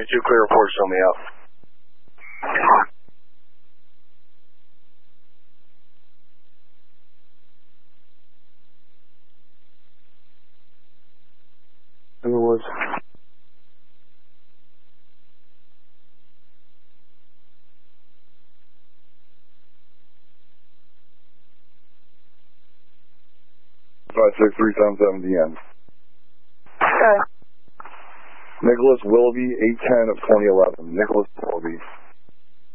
2 clear report, show me out. In the woods. Five 6 3 times 7 DN. Okay. Nicholas Willoughby, 810 of 2011. Nicholas Willoughby.